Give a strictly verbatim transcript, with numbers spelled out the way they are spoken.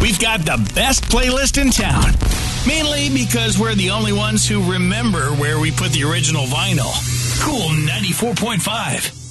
we've got the best playlist in town. Mainly because we're the only ones who remember where we put the original vinyl. Cool ninety-four point five.